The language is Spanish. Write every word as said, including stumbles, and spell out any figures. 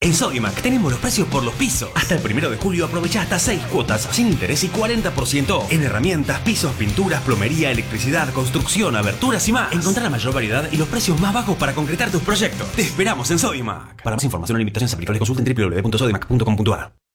En Sodimac tenemos los precios por los pisos. Hasta el primero de julio aprovecha hasta seis cuotas sin interés y cuarenta por ciento en herramientas, pisos, pinturas, plomería, electricidad, construcción, aberturas y más. Encontrá la mayor variedad y los precios más bajos para concretar tus proyectos. Te esperamos en Sodimac. Para más información o limitaciones aplicables consulta en w w w punto sodimac punto com punto a r.